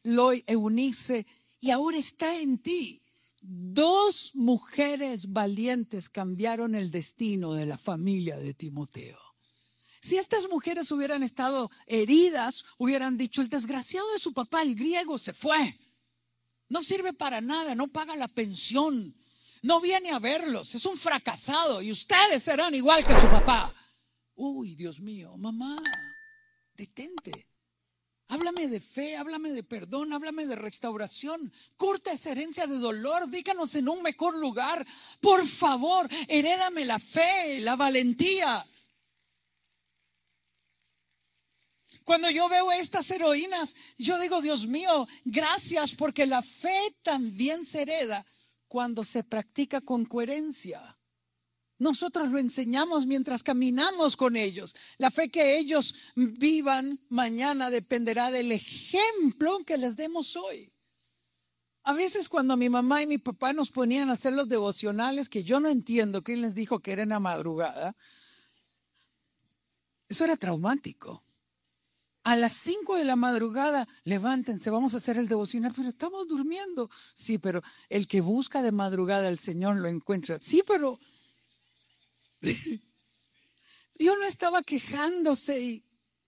Loy, Eunice, y ahora está en ti. 2 mujeres valientes cambiaron el destino de la familia de Timoteo. Si estas mujeres hubieran estado heridas, hubieran dicho: el desgraciado de su papá, el griego, se fue. No sirve para nada, no paga la pensión, no viene a verlos, es un fracasado y ustedes serán igual que su papá. Uy, Dios mío, mamá, detente. Háblame de fe, háblame de perdón, háblame de restauración. Corta esa herencia de dolor, díganos en un mejor lugar. Por favor, herédame la fe, la valentía. Cuando yo veo estas heroínas, yo digo: Dios mío, gracias, porque la fe también se hereda cuando se practica con coherencia. Nosotros lo enseñamos mientras caminamos con ellos. La fe que ellos vivan mañana dependerá del ejemplo que les demos hoy. A veces cuando mi mamá y mi papá nos ponían a hacer los devocionales, que yo no entiendo quién les dijo que era en la madrugada, eso era traumático. A las 5 de la madrugada, levántense, vamos a hacer el devocional. Pero estamos durmiendo. Sí, pero el que busca de madrugada al Señor lo encuentra. Sí, pero yo no estaba quejándose.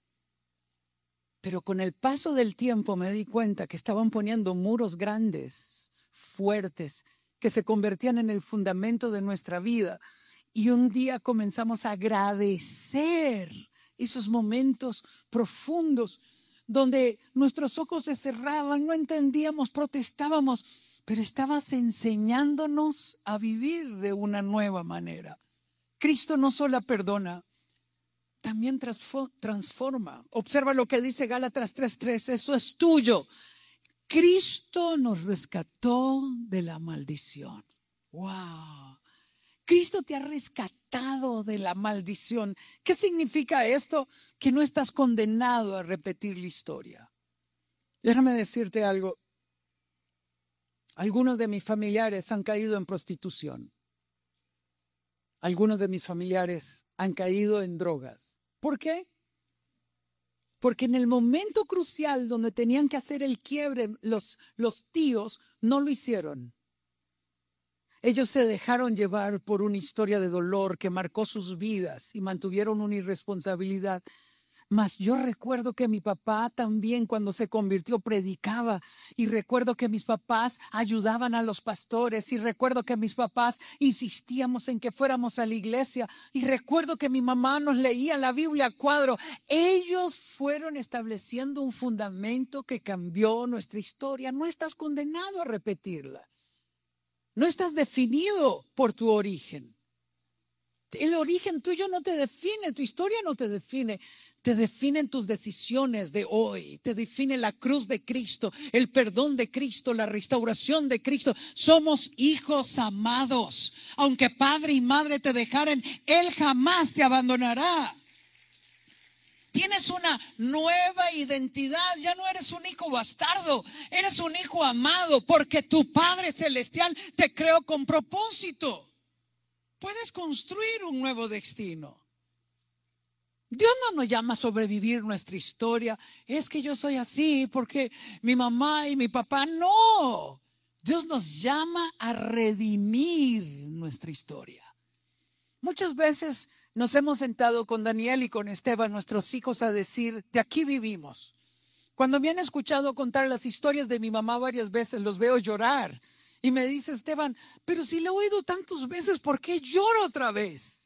Pero con el paso del tiempo me di cuenta que estaban poniendo muros grandes, fuertes, que se convertían en el fundamento de nuestra vida. Y un día comenzamos a agradecer esos momentos profundos donde nuestros ojos se cerraban, no entendíamos, protestábamos, pero estabas enseñándonos a vivir de una nueva manera. Cristo no solo perdona, también transforma. Observa lo que dice Gálatas 3:3, eso es tuyo. Cristo nos rescató de la maldición. ¡Wow! Cristo te ha rescatado de la maldición. ¿Qué significa esto? Que no estás condenado a repetir la historia. Déjame decirte algo. Algunos de mis familiares han caído en prostitución. Algunos de mis familiares han caído en drogas. ¿Por qué? Porque en el momento crucial donde tenían que hacer el quiebre, los tíos no lo hicieron. Ellos se dejaron llevar por una historia de dolor que marcó sus vidas y mantuvieron una irresponsabilidad. Mas yo recuerdo que mi papá también, cuando se convirtió, predicaba, y recuerdo que mis papás ayudaban a los pastores, y recuerdo que mis papás insistíamos en que fuéramos a la iglesia, y recuerdo que mi mamá nos leía la Biblia a cuadro. Ellos fueron estableciendo un fundamento que cambió nuestra historia. No estás condenado a repetirla. No estás definido por tu origen. El origen tuyo no te define, tu historia no te define. Te definen tus decisiones de hoy, te define la cruz de Cristo, el perdón de Cristo, la restauración de Cristo. Somos hijos amados. Aunque padre y madre te dejaren, Él jamás te abandonará. Tienes una nueva identidad, ya no eres un hijo bastardo, eres un hijo amado, porque tu Padre Celestial te creó con propósito. Puedes construir un nuevo destino. Dios no nos llama a sobrevivir nuestra historia. Es que yo soy así porque mi mamá y mi papá. No, Dios nos llama a redimir nuestra historia. Muchas veces nos hemos sentado con Daniel y con Esteban, nuestros hijos, a decir: de aquí vivimos. Cuando me han escuchado contar las historias de mi mamá varias veces, los veo llorar. Y me dice Esteban: pero si le he oído tantas veces, ¿por qué lloro otra vez?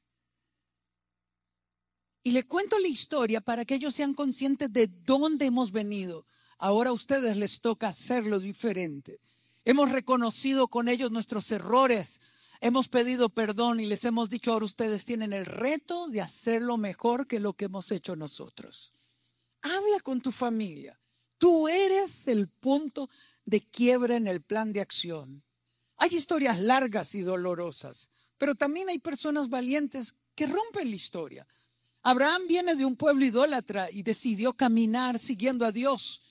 Y le cuento la historia para que ellos sean conscientes de dónde hemos venido. Ahora a ustedes les toca hacerlo diferente. Hemos reconocido con ellos nuestros errores. Hemos pedido perdón y les hemos dicho: ahora ustedes tienen el reto de hacerlo mejor que lo que hemos hecho nosotros. Habla con tu familia. Tú eres el punto de quiebra en el plan de acción. Hay historias largas y dolorosas, pero también hay personas valientes que rompen la historia. Abraham viene de un pueblo idólatra y decidió caminar siguiendo a Dios.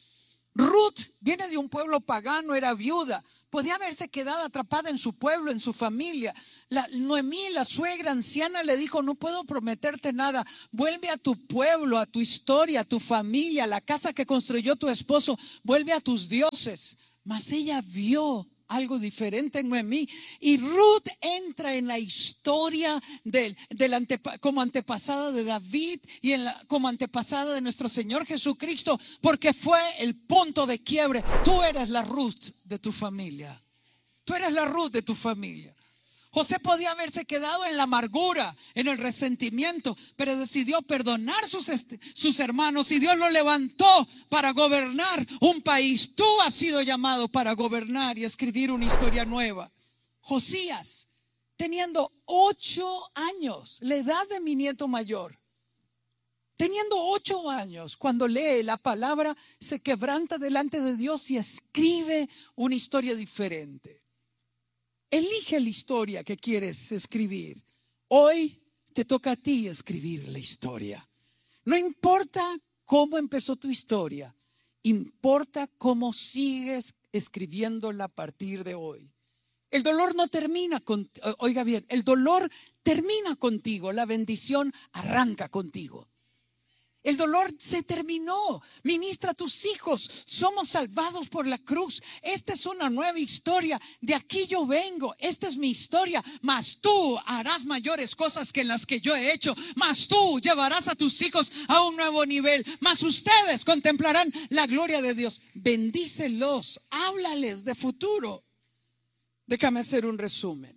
Ruth viene de un pueblo pagano, era viuda. Podía haberse quedado atrapada en su pueblo, en su familia. Noemí, la suegra anciana, le dijo: no puedo prometerte nada. Vuelve a tu pueblo, a tu historia, a tu familia, a la casa que construyó tu esposo. Vuelve a tus dioses. Mas ella vio algo diferente en Noemí, y Ruth entra en la historia como antepasada de David y como antepasada de nuestro Señor Jesucristo, porque fue el punto de quiebre. Tú eres la Ruth de tu familia. Tú eres la Ruth de tu familia. José podía haberse quedado en la amargura, en el resentimiento, pero decidió perdonar sus hermanos, y Dios lo levantó para gobernar un país. Tú has sido llamado para gobernar y escribir una historia nueva. Josías, teniendo 8 años, la edad de mi nieto mayor, teniendo 8 años, cuando lee la palabra, se quebranta delante de Dios y escribe una historia diferente. Elige la historia que quieres escribir. Hoy te toca a ti escribir la historia. No importa cómo empezó tu historia, importa cómo sigues escribiéndola a partir de hoy. El dolor no termina oiga bien, el dolor termina contigo, la bendición arranca contigo. El dolor se terminó. Ministra a tus hijos. Somos salvados por la cruz. Esta es una nueva historia. De aquí yo vengo. Esta es mi historia. Mas tú harás mayores cosas que las que yo he hecho. Mas tú llevarás a tus hijos a un nuevo nivel. Mas ustedes contemplarán la gloria de Dios. Bendícelos. Háblales de futuro. Déjame hacer un resumen.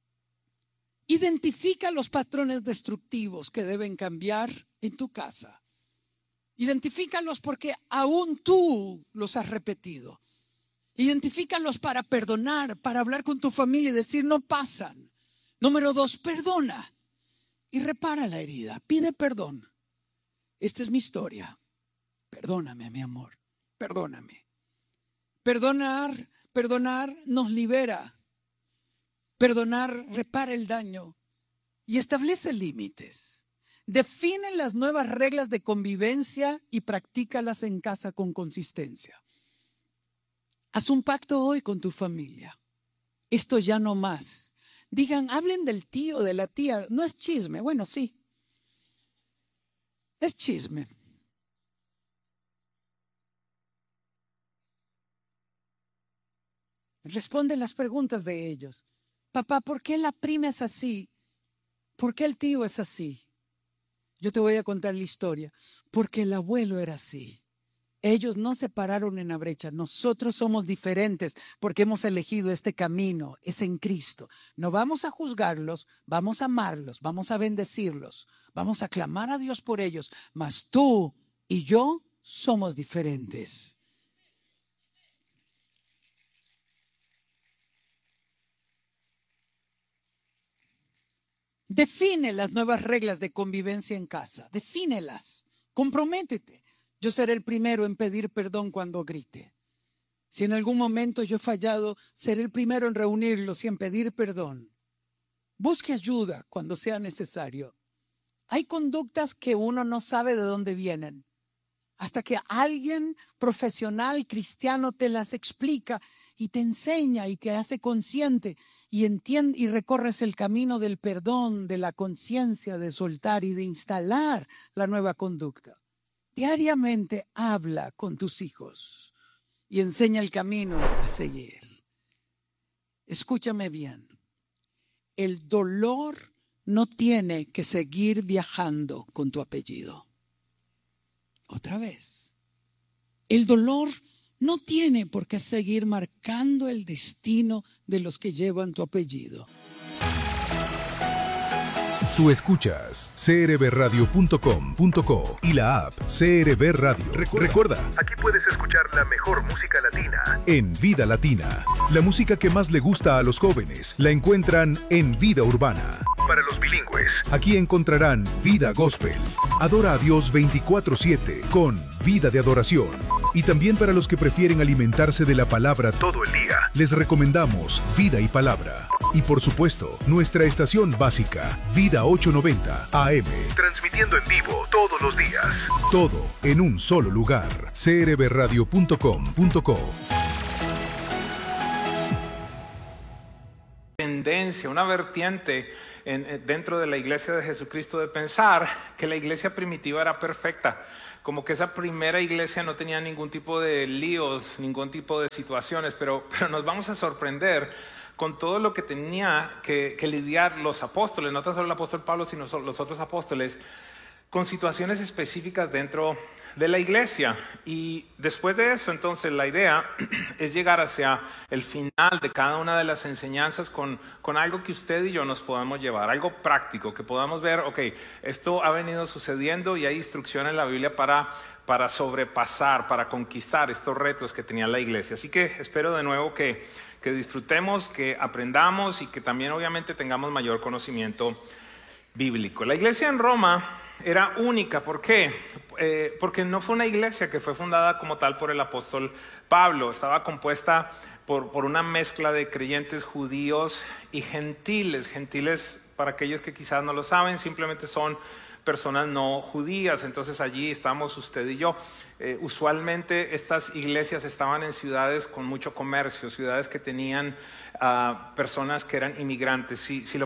Identifica los patrones destructivos que deben cambiar en tu casa. Identifícalos porque aún tú los has repetido. Identifícalos para perdonar, para hablar con tu familia y decir: no pasan. Número 2, perdona y repara la herida. Pide perdón. Esta es mi historia. Perdóname, mi amor. Perdóname. Perdonar nos libera. Perdonar repara el daño y establece límites. Define las nuevas reglas de convivencia y practícalas en casa con consistencia. Haz un pacto hoy con tu familia. Esto ya no más. Hablen del tío, de la tía. No es chisme. Bueno, sí. Es chisme. Responde las preguntas de ellos. Papá, ¿por qué la prima es así? ¿Por qué el tío es así? Yo te voy a contar la historia. Porque el abuelo era así. Ellos no se pararon en la brecha. Nosotros somos diferentes porque hemos elegido este camino. Es en Cristo. No vamos a juzgarlos, vamos a amarlos, vamos a bendecirlos, vamos a clamar a Dios por ellos. Mas tú y yo somos diferentes. Define las nuevas reglas de convivencia en casa. Defínelas. Comprométete. Yo seré el primero en pedir perdón cuando grite. Si en algún momento yo he fallado, seré el primero en reunirlos y en pedir perdón. Busque ayuda cuando sea necesario. Hay conductas que uno no sabe de dónde vienen. Hasta que alguien profesional cristiano te las explica y te enseña y te hace consciente y entiende y recorres el camino del perdón, de la conciencia, de soltar y de instalar la nueva conducta. Diariamente habla con tus hijos y enseña el camino a seguir. Escúchame bien. El dolor no tiene que seguir viajando con tu apellido. Otra vez. El dolor no tiene por qué seguir marcando el destino de los que llevan tu apellido. Tú escuchas crbradio.com.co y la app CRB Radio. Recuerda, aquí puedes escuchar la mejor música latina en Vida Latina. La música que más le gusta a los jóvenes la encuentran en Vida Urbana. Para los bilingües, aquí encontrarán Vida Gospel. Adora a Dios 24/7 con Vida de Adoración. Y también para los que prefieren alimentarse de la palabra todo el día, les recomendamos Vida y Palabra. Y por supuesto, nuestra estación básica, Vida 890 AM. Transmitiendo en vivo todos los días. Todo en un solo lugar. crbradio.com.co. Tendencia, una vertiente dentro de la iglesia de Jesucristo de pensar que la iglesia primitiva era perfecta, como que esa primera iglesia no tenía ningún tipo de líos, ningún tipo de situaciones, pero nos vamos a sorprender con todo lo que tenía que lidiar los apóstoles, no tan solo el apóstol Pablo, sino los otros apóstoles, con situaciones específicas dentro de la iglesia. Y después de eso, entonces, la idea es llegar hacia el final de cada una de las enseñanzas con algo que usted y yo nos podamos llevar, algo práctico, que podamos ver, ok, esto ha venido sucediendo y hay instrucción en la Biblia para sobrepasar, para conquistar estos retos que tenía la iglesia. Así que espero de nuevo que disfrutemos, que aprendamos y que también obviamente tengamos mayor conocimiento bíblico. La iglesia en Roma era única. ¿Por qué? Porque no fue una iglesia que fue fundada como tal por el apóstol Pablo. Estaba compuesta por una mezcla de creyentes judíos y gentiles. Gentiles, para aquellos que quizás no lo saben, simplemente son personas no judías. Entonces allí estamos usted y yo. Usualmente estas iglesias estaban en ciudades con mucho comercio, ciudades que tenían personas que eran inmigrantes.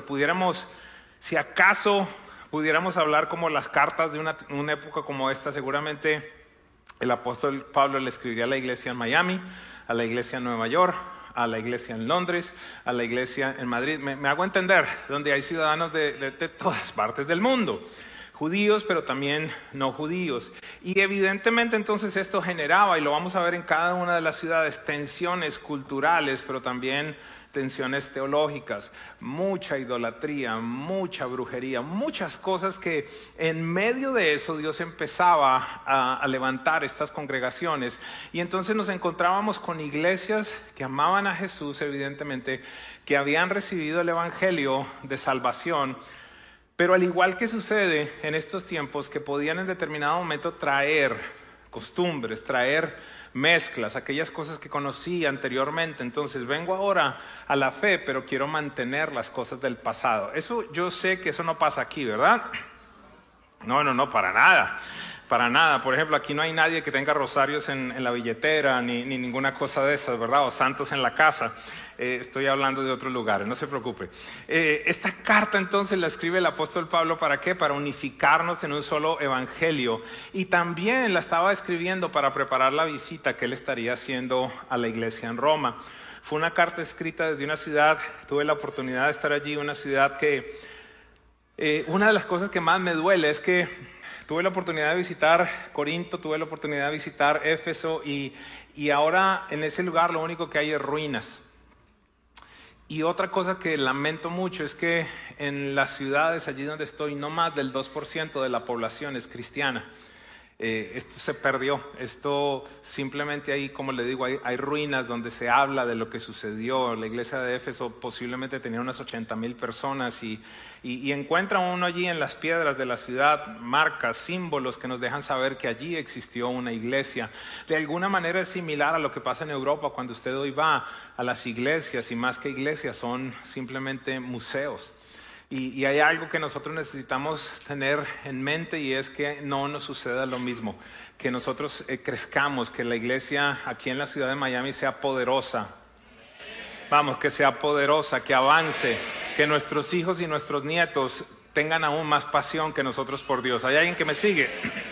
Si acaso pudiéramos hablar como las cartas de una época como esta, seguramente el apóstol Pablo le escribiría a la iglesia en Miami, a la iglesia en Nueva York, a la iglesia en Londres, a la iglesia en Madrid. Me hago entender, donde hay ciudadanos de todas partes del mundo, judíos pero también no judíos. Y evidentemente entonces esto generaba, y lo vamos a ver en cada una de las ciudades, tensiones culturales, pero también tensiones teológicas, mucha idolatría, mucha brujería, muchas cosas que en medio de eso Dios empezaba a levantar estas congregaciones. Y entonces nos encontrábamos con iglesias que amaban a Jesús, evidentemente, que habían recibido el evangelio de salvación, pero al igual que sucede en estos tiempos, que podían en determinado momento traer costumbres, traer mezclas, aquellas cosas que conocí anteriormente. Entonces vengo ahora a la fe, pero quiero mantener las cosas del pasado. Eso, yo sé que eso no pasa aquí, ¿verdad? No, para nada. Para nada. Por ejemplo, aquí no hay nadie que tenga rosarios en la billetera, ni ninguna cosa de esas, ¿verdad? O santos en la casa. Estoy hablando de otros lugares, no se preocupe. Esta carta entonces la escribe el apóstol Pablo, ¿para qué? Para unificarnos en un solo evangelio. Y también la estaba escribiendo para preparar la visita que él estaría haciendo a la iglesia en Roma. Fue una carta escrita desde una ciudad, tuve la oportunidad de estar allí, una ciudad que una de las cosas que más me duele es que tuve la oportunidad de visitar Corinto, tuve la oportunidad de visitar Éfeso y ahora en ese lugar lo único que hay es ruinas. Y otra cosa que lamento mucho es que en las ciudades allí donde estoy no más del 2% de la población es cristiana. Esto se perdió, esto simplemente ahí, como le digo, hay ruinas donde se habla de lo que sucedió. La iglesia de Éfeso posiblemente tenía unas 80,000 personas y encuentra uno allí en las piedras de la ciudad marcas, símbolos que nos dejan saber que allí existió una iglesia. De alguna manera es similar a lo que pasa en Europa cuando usted hoy va a las iglesias, y más que iglesias son simplemente museos. Y hay algo que nosotros necesitamos tener en mente, y es que no nos suceda lo mismo, que nosotros crezcamos, que la iglesia aquí en la ciudad de Miami sea poderosa. Vamos, que sea poderosa, que avance, que nuestros hijos y nuestros nietos tengan aún más pasión que nosotros por Dios. ¿Hay alguien que me sigue?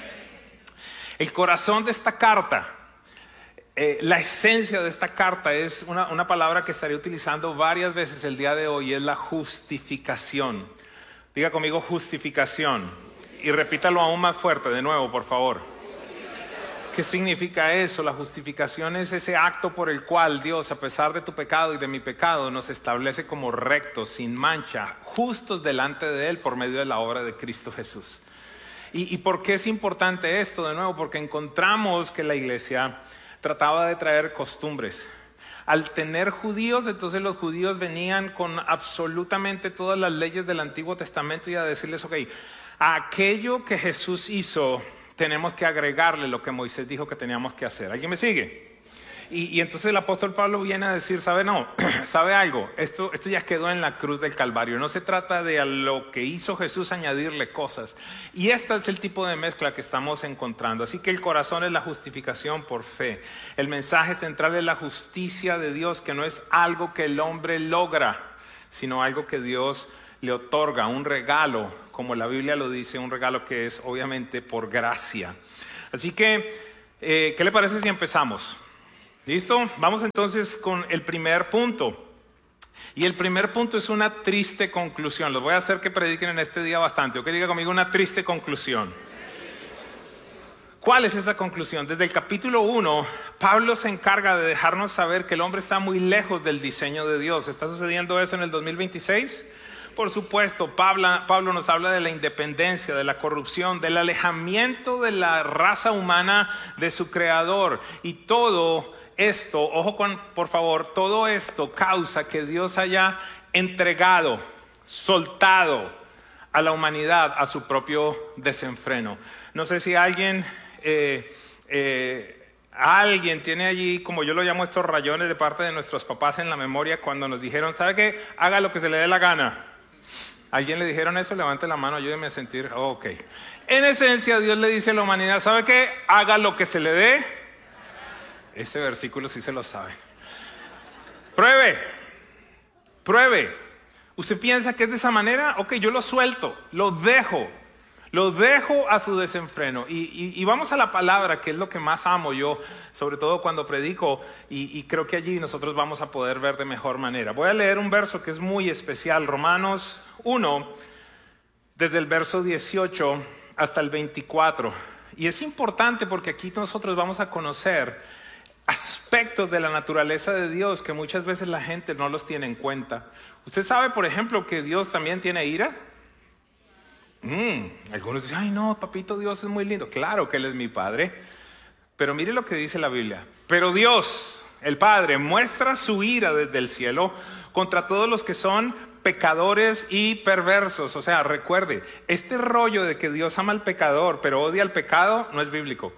El corazón de esta carta, la esencia de esta carta es una palabra que estaré utilizando varias veces el día de hoy, es la justificación. Diga conmigo justificación y repítalo aún más fuerte de nuevo, por favor. ¿Qué significa eso? La justificación es ese acto por el cual Dios, a pesar de tu pecado y de mi pecado, nos establece como rectos, sin mancha, justos delante de Él por medio de la obra de Cristo Jesús. ¿Y por qué es importante esto? De nuevo, porque encontramos que la iglesia trataba de traer costumbres. Al tener judíos, entonces los judíos venían con absolutamente todas las leyes del Antiguo Testamento y a decirles, ok, aquello que Jesús hizo tenemos que agregarle lo que Moisés dijo que teníamos que hacer. ¿Alguien me sigue? Y entonces el apóstol Pablo viene a decir, ¿sabe algo? Esto ya quedó en la cruz del Calvario. No se trata de a lo que hizo Jesús añadirle cosas. Y este es el tipo de mezcla que estamos encontrando. Así que el corazón es la justificación por fe. El mensaje central es la justicia de Dios, que no es algo que el hombre logra, sino algo que Dios le otorga, un regalo, como la Biblia lo dice, un regalo que es obviamente por gracia. Así que, ¿qué le parece si empezamos? ¿Listo? Vamos entonces con el primer punto. Y el primer punto es una triste conclusión. Los voy a hacer que prediquen en este día bastante. O que diga conmigo una triste conclusión. ¿Cuál es esa conclusión? Desde el capítulo 1, Pablo se encarga de dejarnos saber que el hombre está muy lejos del diseño de Dios. ¿Está sucediendo eso en el 2026? Por supuesto, Pablo nos habla de la independencia, de la corrupción, del alejamiento de la raza humana de su creador. Y todo esto, por favor, todo esto causa que Dios haya entregado, soltado a la humanidad a su propio desenfreno. No sé si alguien tiene allí, como yo lo llamo, estos rayones de parte de nuestros papás en la memoria cuando nos dijeron, ¿sabe qué? Haga lo que se le dé la gana. ¿Alguien le dijeron eso? Levante la mano, ayúdeme a sentir. Ok. En esencia, Dios le dice a la humanidad, ¿sabe qué? Haga lo que se le dé. Ese versículo sí se lo sabe. Pruebe. ¿Usted piensa que es de esa manera? Ok, yo lo suelto, lo dejo a su desenfreno. Y vamos a la palabra, que es lo que más amo yo, sobre todo cuando predico, y creo que allí nosotros vamos a poder ver de mejor manera. Voy a leer un verso que es muy especial, Romanos 1, desde el verso 18 hasta el 24. Y es importante porque aquí nosotros vamos a conocer aspectos de la naturaleza de Dios que muchas veces la gente no los tiene en cuenta. ¿Usted sabe, por ejemplo, que Dios también tiene ira? Algunos dicen, ay no, papito Dios es muy lindo. Claro que Él es mi Padre. Pero mire lo que dice la Biblia. Pero Dios, el Padre, muestra su ira desde el cielo contra todos los que son pecadores y perversos. O sea, recuerde, este rollo de que Dios ama al pecador pero odia al pecado no es bíblico.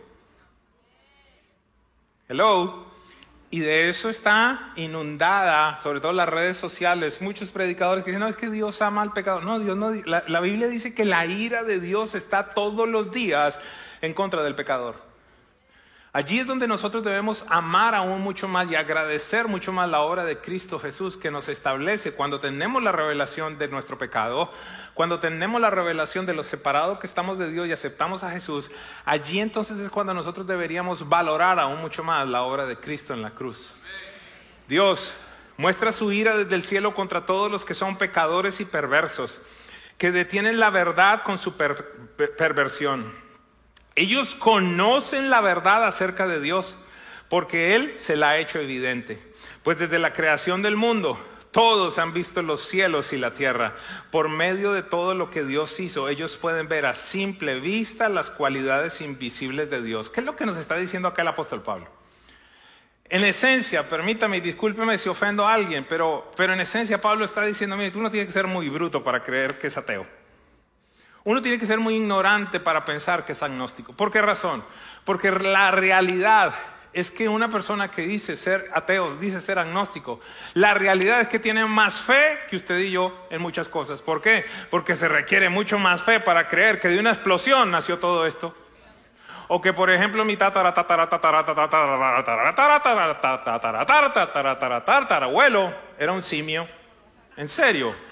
Hello. Y de eso está inundada, sobre todo las redes sociales, muchos predicadores que dicen, no, es que Dios ama al pecado. No, Dios no. La Biblia dice que la ira de Dios está todos los días en contra del pecador. Allí es donde nosotros debemos amar aún mucho más y agradecer mucho más la obra de Cristo Jesús, que nos establece cuando tenemos la revelación de nuestro pecado, cuando tenemos la revelación de lo separado que estamos de Dios y aceptamos a Jesús. Allí entonces es cuando nosotros deberíamos valorar aún mucho más la obra de Cristo en la cruz. Dios muestra su ira desde el cielo contra todos los que son pecadores y perversos, que detienen la verdad con su perversión. Ellos conocen la verdad acerca de Dios, porque Él se la ha hecho evidente. Pues desde la creación del mundo, todos han visto los cielos y la tierra. Por medio de todo lo que Dios hizo, ellos pueden ver a simple vista las cualidades invisibles de Dios. ¿Qué es lo que nos está diciendo acá el apóstol Pablo? En esencia, permítame y discúlpeme si ofendo a alguien, pero en esencia Pablo está diciendo, mire, tú no tienes que ser muy bruto para creer que es ateo. Uno tiene que ser muy ignorante para pensar que es agnóstico. ¿Por qué razón? Porque la realidad es que una persona que dice ser ateo, dice ser agnóstico, la realidad es que tiene más fe que usted y yo en muchas cosas. ¿Por qué? Porque se requiere mucho más fe para creer que de una explosión nació todo esto. O que, por ejemplo, mi tatarabuelo era un simio. ¿En serio?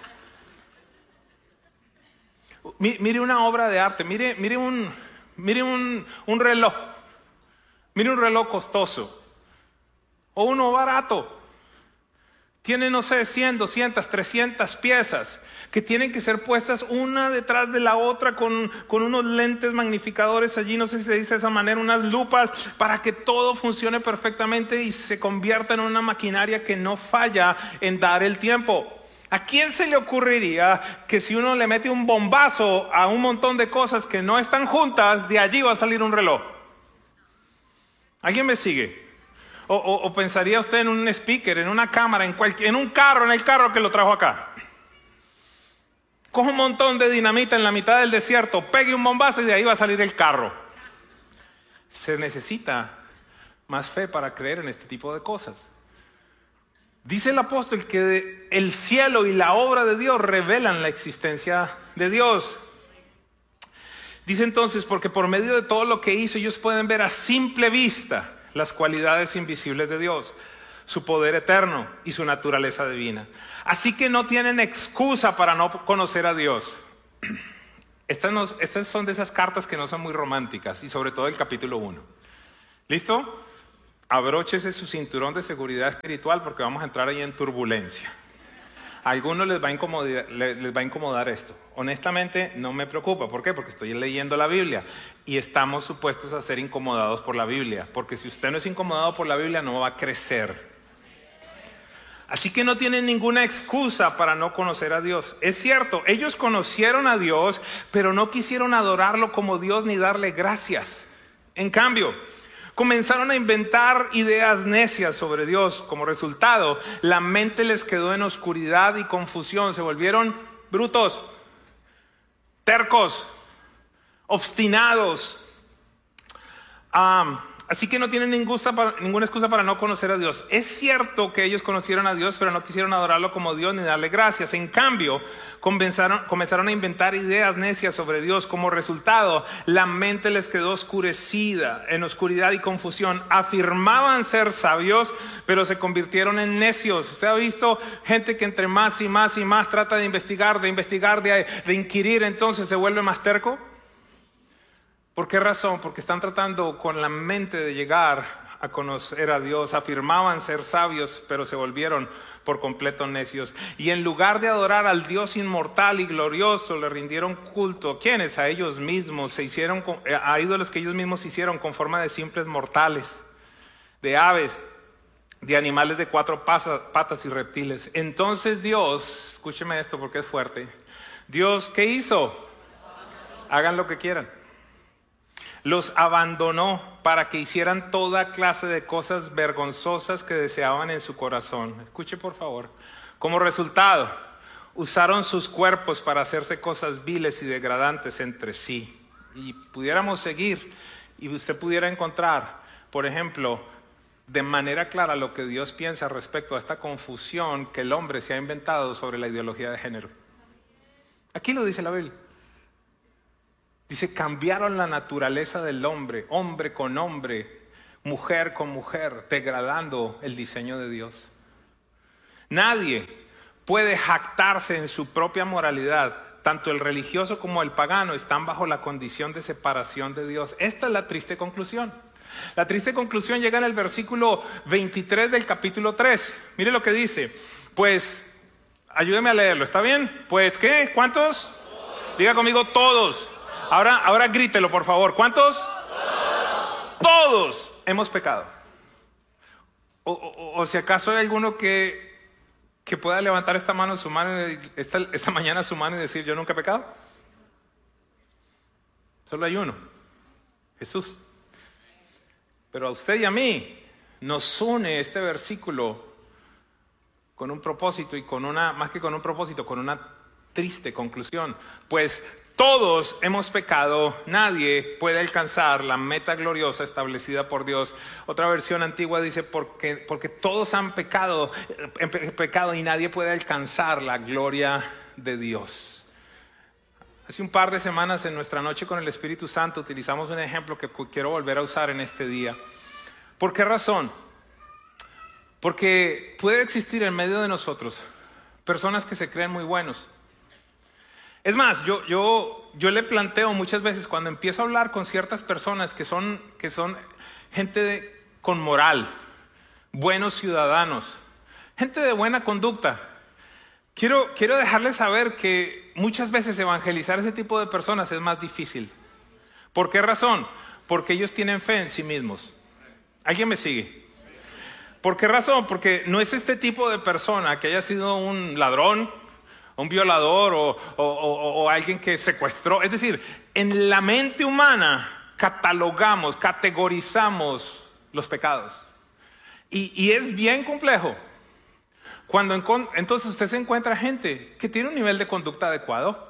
Mire una obra de arte, mire un reloj, mire un reloj costoso o uno barato. Tiene, no sé, 100, 200, 300 piezas que tienen que ser puestas una detrás de la otra con unos lentes magnificadores allí, no sé si se dice de esa manera, unas lupas, para que todo funcione perfectamente y se convierta en una maquinaria que no falla en dar el tiempo. ¿A quién se le ocurriría que si uno le mete un bombazo a un montón de cosas que no están juntas, de allí va a salir un reloj? ¿Alguien me sigue? O pensaría usted en un speaker, en una cámara, en un carro, en el carro que lo trajo acá. Coge un montón de dinamita en la mitad del desierto, pegue un bombazo y de ahí va a salir el carro. Se necesita más fe para creer en este tipo de cosas. Dice el apóstol que el cielo y la obra de Dios revelan la existencia de Dios. Dice entonces, porque por medio de todo lo que hizo, ellos pueden ver a simple vista las cualidades invisibles de Dios, su poder eterno y su naturaleza divina. Así que no tienen excusa para no conocer a Dios. Estas son de esas cartas que no son muy románticas, y sobre todo el capítulo 1. ¿Listo? Abróchese su cinturón de seguridad espiritual porque vamos a entrar ahí en turbulencia. A algunos les va a incomodar esto. Honestamente, no me preocupa. ¿Por qué? Porque estoy leyendo la Biblia y estamos supuestos a ser incomodados por la Biblia. Porque si usted no es incomodado por la Biblia, no va a crecer. Así que no tienen ninguna excusa para no conocer a Dios. Es cierto, ellos conocieron a Dios, pero no quisieron adorarlo como Dios ni darle gracias. En cambio, comenzaron a inventar ideas necias sobre Dios. Como resultado, la mente les quedó en oscuridad y confusión. Se volvieron brutos, tercos, obstinados. Así que no tienen ninguna excusa para no conocer a Dios. Es cierto que ellos conocieron a Dios, pero no quisieron adorarlo como Dios ni darle gracias. En cambio, comenzaron a inventar ideas necias sobre Dios. Como resultado, la mente les quedó oscurecida, en oscuridad y confusión. Afirmaban ser sabios, pero se convirtieron en necios. ¿Usted ha visto gente que entre más y más y más trata de investigar, de inquirir, entonces se vuelve más terco? ¿Por qué razón? Porque están tratando con la mente de llegar a conocer a Dios. Afirmaban ser sabios, pero se volvieron por completo necios. Y en lugar de adorar al Dios inmortal y glorioso, le rindieron culto. ¿Quiénes? A ellos mismos. A ídolos que ellos mismos hicieron con forma de simples mortales, de aves, de animales de 4 patas y reptiles. Entonces Dios, escúcheme esto porque es fuerte. Dios, ¿qué hizo? Hagan lo que quieran. Los abandonó para que hicieran toda clase de cosas vergonzosas que deseaban en su corazón. Escuche por favor. Como resultado, usaron sus cuerpos para hacerse cosas viles y degradantes entre sí. Y pudiéramos seguir y usted pudiera encontrar, por ejemplo, de manera clara lo que Dios piensa respecto a esta confusión que el hombre se ha inventado sobre la ideología de género. Aquí lo dice la Biblia. Dice, cambiaron la naturaleza del hombre, hombre con hombre, mujer con mujer, degradando el diseño de Dios. Nadie puede jactarse en su propia moralidad. Tanto el religioso como el pagano están bajo la condición de separación de Dios. Esta es la triste conclusión. La triste conclusión llega en el versículo 23 del capítulo 3. Mire lo que dice. Pues, ayúdeme a leerlo, ¿está bien? Pues, ¿qué? ¿Cuántos? Diga conmigo, todos. Ahora grítelo, por favor. ¿Cuántos? Todos hemos pecado. O si acaso hay alguno que pueda levantar esta mañana su mano y decir, yo nunca he pecado. Solo hay uno, Jesús. Pero a usted y a mí nos une este versículo con un propósito y más que con un propósito, con una triste conclusión. Pues todos hemos pecado, nadie puede alcanzar la meta gloriosa establecida por Dios. Otra versión antigua dice, porque todos han pecado y nadie puede alcanzar la gloria de Dios. Hace un par de semanas en nuestra noche con el Espíritu Santo utilizamos un ejemplo que quiero volver a usar en este día. ¿Por qué razón? Porque puede existir en medio de nosotros personas que se creen muy buenos. Es más, yo le planteo muchas veces cuando empiezo a hablar con ciertas personas que son gente con moral, buenos ciudadanos, gente de buena conducta. Quiero dejarles saber que muchas veces evangelizar a ese tipo de personas es más difícil. ¿Por qué razón? Porque ellos tienen fe en sí mismos. ¿Alguien me sigue? ¿Por qué razón? Porque no es este tipo de persona que haya sido un ladrón, un violador o alguien que secuestró. Es decir, en la mente humana categorizamos los pecados. Y es bien complejo. Cuando entonces usted se encuentra gente que tiene un nivel de conducta adecuado,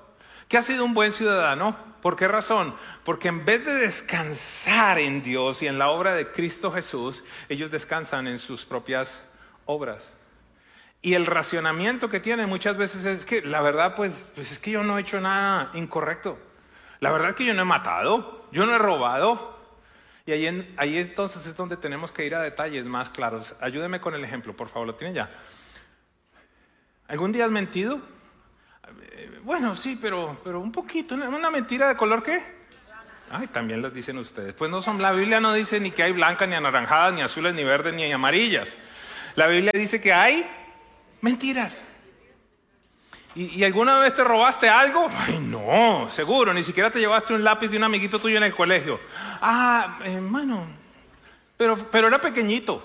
¿Qué ha sido un buen ciudadano? ¿Por qué razón? Porque en vez de descansar en Dios y en la obra de Cristo Jesús, ellos descansan en sus propias obras. Y el racionamiento que tienen muchas veces es que la verdad pues es que yo no he hecho nada incorrecto. La verdad es que yo no he matado, yo no he robado. Y ahí entonces es donde tenemos que ir a detalles más claros. Ayúdeme con el ejemplo, por favor, ¿lo tienen ya? ¿Algún día has mentido? Bueno, sí, pero un poquito. ¿Una mentira de color qué? Ay, también las dicen ustedes. Pues no son, la Biblia no dice ni que hay blancas, ni anaranjadas, ni azules, ni verdes, ni amarillas. La Biblia dice que hay mentiras. ¿Y alguna vez te robaste algo? Ay, no, seguro. Ni siquiera te llevaste un lápiz de un amiguito tuyo en el colegio. Ah, hermano, pero era pequeñito.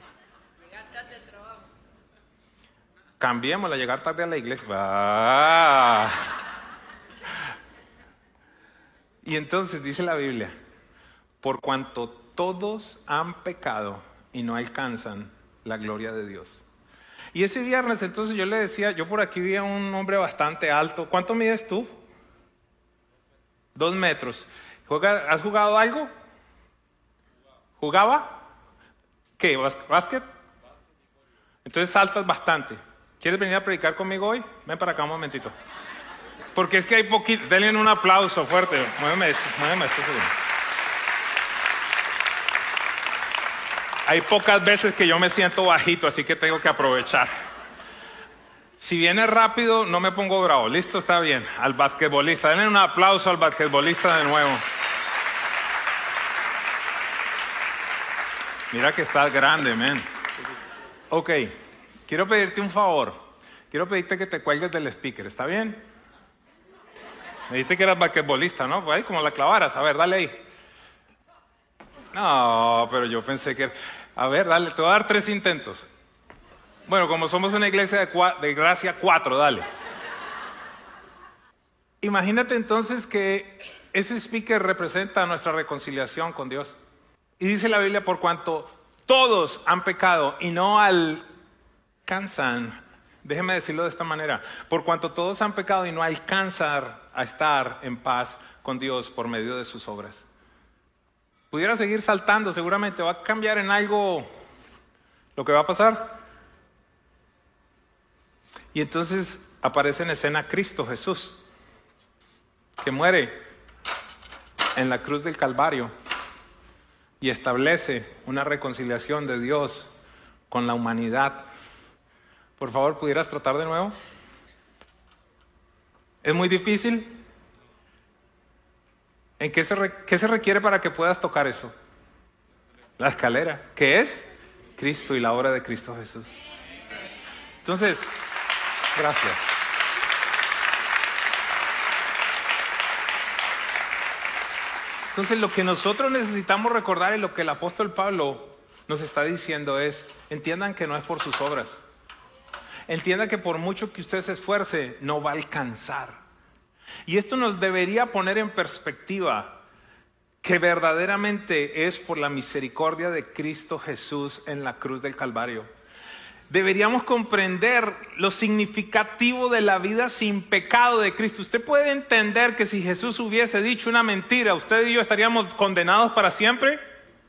Cambiémosla, llegar tarde a la iglesia. Y entonces dice la Biblia, por cuanto todos han pecado y no alcanzan la gloria de Dios. Y ese viernes entonces yo le decía, yo por aquí vi a un hombre bastante alto. ¿Cuánto mides tú? 2 metros. ¿Has jugado algo? ¿Jugaba? ¿Qué? ¿Básquet? Entonces saltas bastante. ¿Quieres venir a predicar conmigo hoy? Ven para acá un momentito. Porque es que hay poquito. Denle un aplauso fuerte. Muéveme esto segundo. Hay pocas veces que yo me siento bajito, así que tengo que aprovechar. Si viene rápido, no me pongo bravo. Listo, está bien. Al basquetbolista. Denle un aplauso al basquetbolista de nuevo. Mira que estás grande, man. Ok. Quiero pedirte un favor. Quiero pedirte que te cuelgues del speaker, ¿está bien? Me dijiste que eras basquetbolista, ¿no? Pues ahí como la clavaras. A ver, dale ahí. No, pero yo pensé que... A ver, dale, te voy a dar 3 intentos. Bueno, como somos una iglesia de gracia, 4, dale. Imagínate entonces que ese speaker representa nuestra reconciliación con Dios. Y dice la Biblia, por cuanto todos han pecado y no alcanzan, déjeme decirlo de esta manera, por cuanto todos han pecado y no alcanzan a estar en paz con Dios por medio de sus obras. Pudiera seguir saltando, seguramente va a cambiar en algo lo que va a pasar. Y entonces aparece en escena Cristo Jesús, que muere en la cruz del Calvario y establece una reconciliación de Dios con la humanidad. Por favor, ¿pudieras tratar de nuevo? ¿Es muy difícil? ¿En qué se requiere para que puedas tocar eso? La escalera, que es Cristo y la obra de Cristo Jesús. Entonces, gracias. Entonces, lo que nosotros necesitamos recordar y lo que el apóstol Pablo nos está diciendo es, entiendan que no es por sus obras. Entiendan que por mucho que usted se esfuerce, no va a alcanzar. Y esto nos debería poner en perspectiva que verdaderamente es por la misericordia de Cristo Jesús en la cruz del Calvario. Deberíamos comprender lo significativo de la vida sin pecado de Cristo. Usted puede entender que si Jesús hubiese dicho una mentira, usted y yo estaríamos condenados para siempre.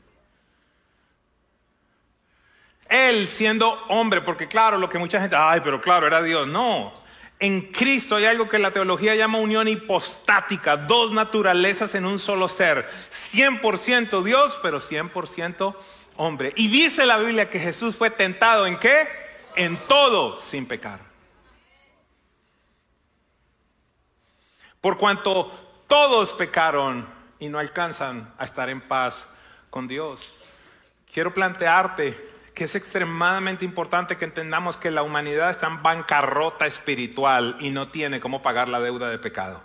Él siendo hombre, porque claro, lo que mucha gente, ay, pero claro, era Dios. No. En Cristo hay algo que la teología llama unión hipostática, 2 naturalezas en un solo ser, 100% Dios, pero 100% hombre. Y dice la Biblia que Jesús fue tentado ¿en qué? En todo, sin pecar. Por cuanto todos pecaron y no alcanzan a estar en paz con Dios. Quiero plantearte que es extremadamente importante que entendamos que la humanidad está en bancarrota espiritual y no tiene cómo pagar la deuda de pecado.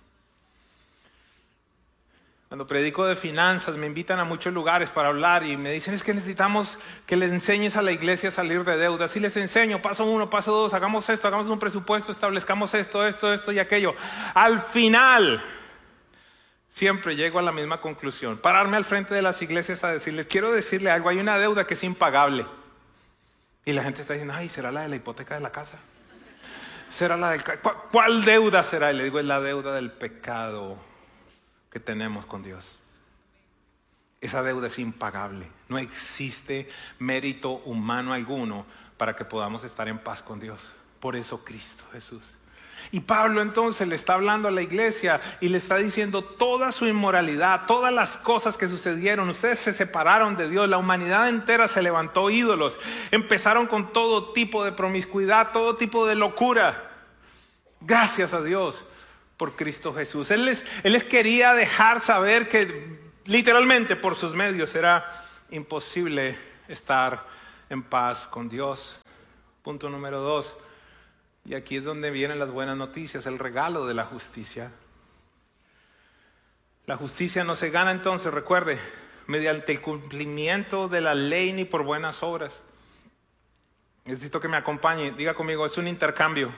Cuando predico de finanzas me invitan a muchos lugares para hablar y me dicen es que necesitamos que les enseñes a la iglesia a salir de deudas. Y les enseño, paso 1, paso 2, hagamos esto, hagamos un presupuesto, establezcamos esto y aquello. Al final siempre llego a la misma conclusión. Pararme al frente de las iglesias a decirles, quiero decirle algo, hay una deuda que es impagable. Y la gente está diciendo, ay, ¿será la de la hipoteca de la casa? será la del... ¿Cuál deuda será? Y le digo, es la deuda del pecado que tenemos con Dios. Esa deuda es impagable. No existe mérito humano alguno para que podamos estar en paz con Dios. Por eso Cristo Jesús. Y Pablo entonces le está hablando a la iglesia y le está diciendo toda su inmoralidad, todas las cosas que sucedieron. Ustedes se separaron de Dios, la humanidad entera se levantó ídolos. Empezaron con todo tipo de promiscuidad, todo tipo de locura. Gracias a Dios por Cristo Jesús. Él les quería dejar saber que literalmente por sus medios era imposible estar en paz con Dios. Punto número 2. Y aquí es donde vienen las buenas noticias, el regalo de la justicia. La justicia no se gana entonces, recuerde, mediante el cumplimiento de la ley ni por buenas obras. Necesito que me acompañe, diga conmigo, es un intercambio.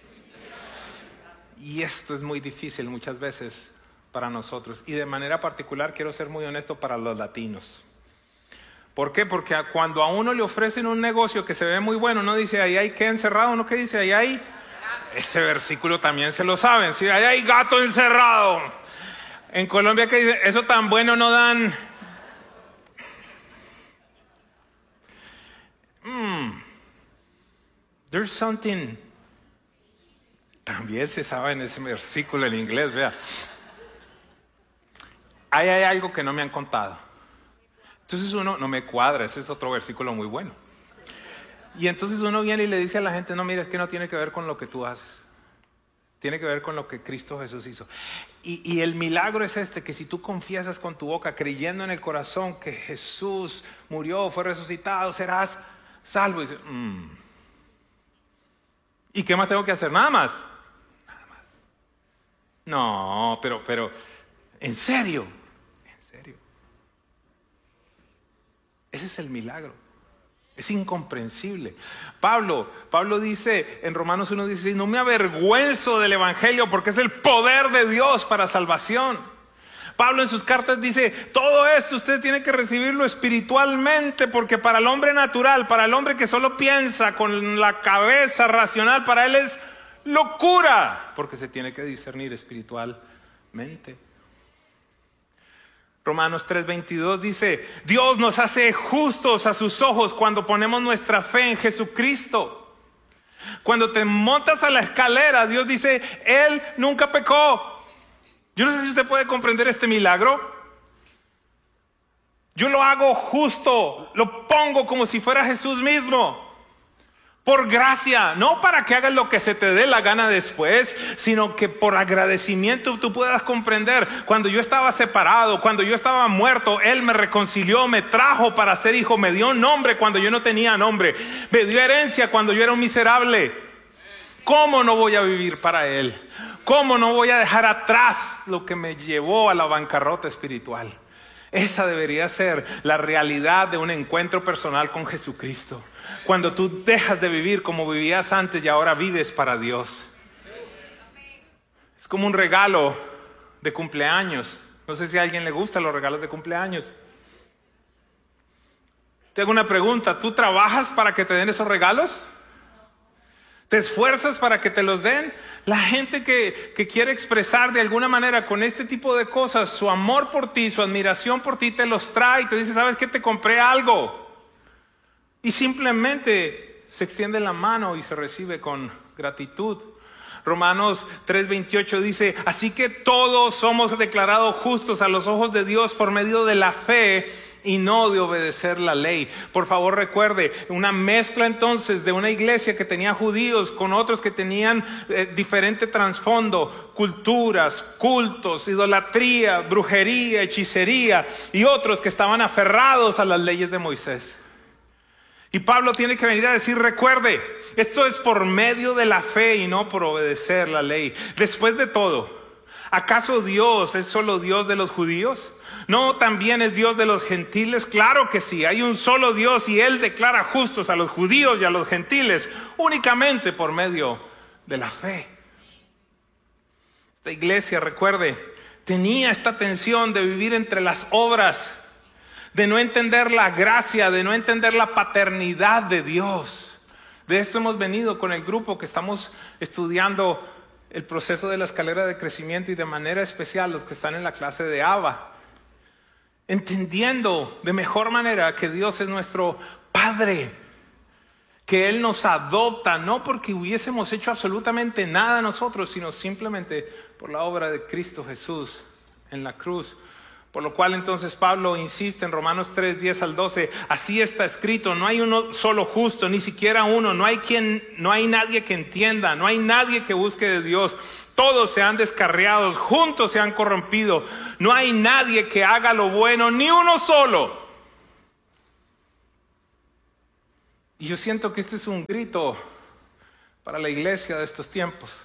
Y esto es muy difícil muchas veces para nosotros. Y de manera particular quiero ser muy honesto para los latinos. ¿Por qué? Porque cuando a uno le ofrecen un negocio que se ve muy bueno, uno dice, ahí hay ¿qué encerrado? ¿No? ¿Qué dice? Ahí hay... Ese versículo también se lo saben. ¿Sí? Ahí hay gato encerrado. En Colombia, ¿qué dice? Eso tan bueno no dan... There's something... También se sabe en ese versículo en inglés, vea. Ahí hay algo que no me han contado. Entonces uno, no me cuadra, ese es otro versículo muy bueno. Y entonces uno viene y le dice a la gente, no, mira, es que no tiene que ver con lo que tú haces. Tiene que ver con lo que Cristo Jesús hizo. Y el milagro es este, que si tú confiesas con tu boca, creyendo en el corazón que Jesús murió, fue resucitado, serás salvo. Y dice, ¿y qué más tengo que hacer? Nada más. Nada más. No, pero, ¿en serio? Ese es el milagro. Es incomprensible. Pablo dice en Romanos 1:16, no me avergüenzo del evangelio porque es el poder de Dios para salvación. Pablo en sus cartas dice, todo esto usted tiene que recibirlo espiritualmente, porque para el hombre natural, para el hombre que solo piensa con la cabeza racional, para él es locura, porque se tiene que discernir espiritualmente. Romanos 3:22 dice, Dios nos hace justos a sus ojos cuando ponemos nuestra fe en Jesucristo. Cuando te montas a la escalera, Dios dice, Él nunca pecó. Yo no sé si usted puede comprender este milagro. Yo lo hago justo, lo pongo como si fuera Jesús mismo. Por gracia, no para que hagas lo que se te dé la gana después, sino que por agradecimiento tú puedas comprender. Cuando yo estaba separado, cuando yo estaba muerto, Él me reconcilió, me trajo para ser hijo, me dio nombre cuando yo no tenía nombre, me dio herencia cuando yo era un miserable. ¿Cómo no voy a vivir para Él? ¿Cómo no voy a dejar atrás lo que me llevó a la bancarrota espiritual? Esa debería ser la realidad de un encuentro personal con Jesucristo. Cuando tú dejas de vivir como vivías antes y ahora vives para Dios. Es como un regalo de cumpleaños. No sé si a alguien le gustan los regalos de cumpleaños. Te hago una pregunta. ¿Tú trabajas para que te den esos regalos? ¿Te esfuerzas para que te los den? La gente que quiere expresar de alguna manera con este tipo de cosas su amor por ti, su admiración por ti, te los trae y te dice, ¿sabes qué? Te compré algo. Y simplemente se extiende la mano y se recibe con gratitud. Romanos 3:28 dice, así que todos somos declarados justos a los ojos de Dios por medio de la fe y no de obedecer la ley. Por favor recuerde, una mezcla entonces de una iglesia que tenía judíos con otros que tenían diferente trasfondo, culturas, cultos, idolatría, brujería, hechicería y otros que estaban aferrados a las leyes de Moisés. Y Pablo tiene que venir a decir, recuerde, esto es por medio de la fe y no por obedecer la ley. Después de todo, ¿acaso Dios es solo Dios de los judíos? ¿No también es Dios de los gentiles? Claro que sí, hay un solo Dios y Él declara justos a los judíos y a los gentiles únicamente por medio de la fe. Esta iglesia, recuerde, tenía esta tensión de vivir entre las obras, de no entender la gracia, de no entender la paternidad de Dios, De esto hemos venido con el grupo que estamos estudiando el proceso de la escalera de crecimiento, y de manera especial los que están en la clase de Abba, entendiendo de mejor manera que Dios es nuestro Padre, que Él nos adopta, no porque hubiésemos hecho absolutamente nada nosotros, sino simplemente por la obra de Cristo Jesús en la cruz. Por lo cual entonces Pablo insiste en Romanos 3, 10 al 12, así está escrito, no hay uno solo justo, ni siquiera uno, no hay nadie que entienda, no hay nadie que busque de Dios, todos se han descarriado, juntos se han corrompido, no hay nadie que haga lo bueno, ni uno solo. Y yo siento que este es un grito para la iglesia de estos tiempos.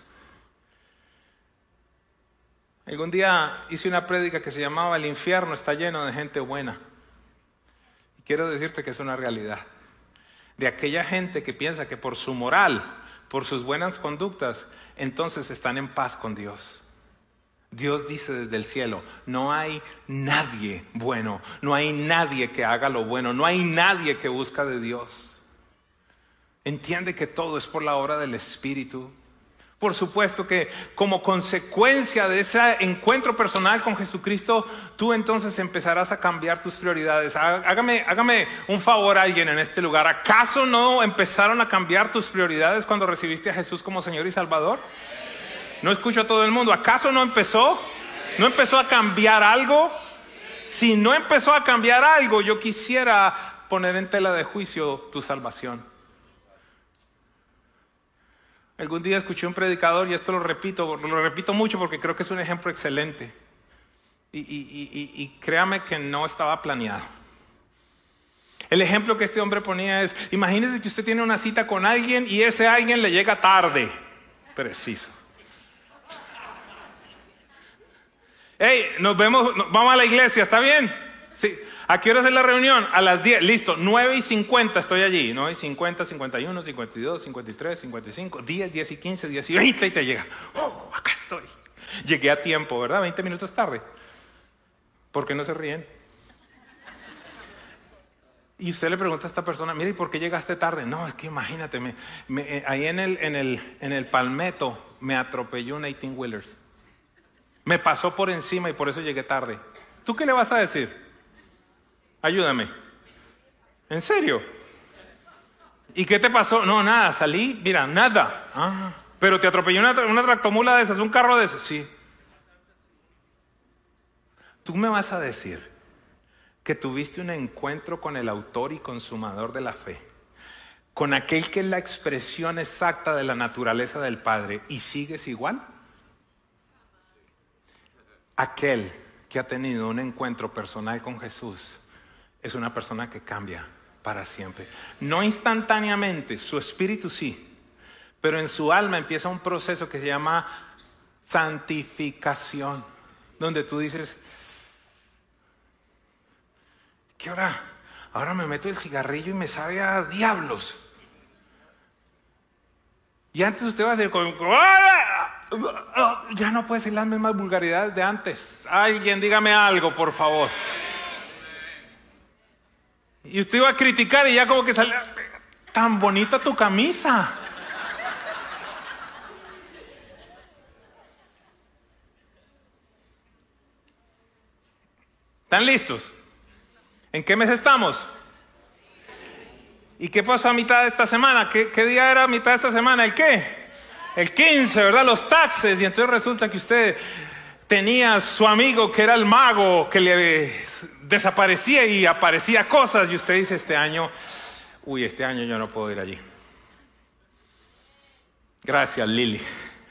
Algún día hice una prédica que se llamaba El infierno está lleno de gente buena. Y quiero decirte que es una realidad. De aquella gente que piensa que por su moral, por sus buenas conductas, entonces están en paz con Dios. Dios dice desde el cielo, no hay nadie bueno, no hay nadie que haga lo bueno, no hay nadie que busca de Dios. Entiende que todo es por la obra del Espíritu. Por supuesto que como consecuencia de ese encuentro personal con Jesucristo, tú entonces empezarás a cambiar tus prioridades. Hágame un favor a alguien en este lugar. ¿Acaso no empezaron a cambiar tus prioridades cuando recibiste a Jesús como Señor y Salvador? No escucho a todo el mundo. ¿Acaso no empezó? ¿No empezó a cambiar algo? Si no empezó a cambiar algo, yo quisiera poner en tela de juicio tu salvación. Algún día escuché un predicador, y esto lo repito mucho porque creo que es un ejemplo excelente. Y créame que no estaba planeado. El ejemplo que este hombre ponía es, imagínese que usted tiene una cita con alguien y ese alguien le llega tarde. Preciso. Hey, nos vemos, vamos a la iglesia, ¿está bien? Sí. ¿A qué hora es la reunión? A las 10, listo, 9:50 estoy allí, 9:50, 51, 52, 53, 55, 10, 10 y 15, 10 y 20 y te llega. Acá estoy. Llegué a tiempo, ¿verdad? 20 minutos tarde. ¿Por qué no se ríen? Y usted le pregunta a esta persona, mire, ¿y por qué llegaste tarde? No, es que imagínate, ahí en el Palmetto me atropelló un 18-wheelers. Me pasó por encima y por eso llegué tarde. ¿Tú qué le vas a decir? Ayúdame. ¿En serio? ¿Y qué te pasó? No, nada, salí, mira, nada. Ah, pero te atropelló una tractomula de esas, un carro de esos, sí. Tú me vas a decir que tuviste un encuentro con el autor y consumador de la fe, con aquel que es la expresión exacta de la naturaleza del Padre, y sigues igual. Aquel que ha tenido un encuentro personal con Jesús es una persona que cambia para siempre. No instantáneamente, su espíritu sí, pero en su alma empieza un proceso que se llama santificación, donde tú dices, ¿qué hora? Ahora me meto el cigarrillo y me sabe a diablos. Y antes usted va a decir, ya no puede decir las mismas vulgaridades de antes. Alguien dígame algo, por favor. Y usted iba a criticar y ya como que sale, tan bonita tu camisa. ¿Están listos? ¿En qué mes estamos? ¿Y qué pasó a mitad de esta semana? ¿Qué día era a mitad de esta semana? ¿El qué? El 15, ¿verdad? Los taxes. Y entonces resulta que usted tenía su amigo que era el mago, que le desaparecía y aparecía cosas. Y usted dice este año yo no puedo ir allí. Gracias, Lili.